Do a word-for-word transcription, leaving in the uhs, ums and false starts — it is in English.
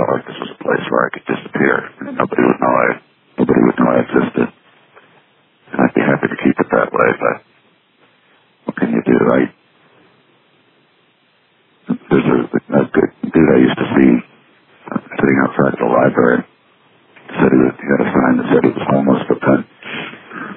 felt like this was a place where I could disappear, and nobody would know I, nobody would know I existed. And I'd be happy to keep it that way, but what can you do? I, there's a, a good dude I used to see uh, sitting outside the library. Said he, was, he had a sign that said he was homeless, but then